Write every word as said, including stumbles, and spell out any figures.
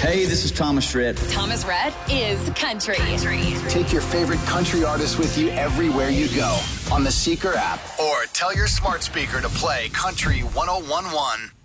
Hey, this is Thomas Rhett. Thomas Rhett is country. country. Take your favorite country artists with you everywhere you go on the Seeker app, or tell your smart speaker to play Country one oh one one.